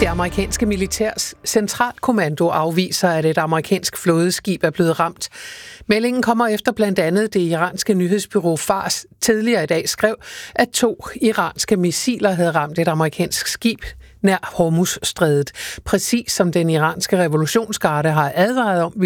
Det amerikanske militærs centralkommando afviser, at et amerikansk flådeskib er blevet ramt. Meldingen kommer efter blandt andet det iranske nyhedsbureau Fars tidligere i dag skrev, at 2 iranske missiler havde ramt et amerikansk skib nær Hormuzstrædet. Præcis som den iranske revolutionsgarde har advaret om,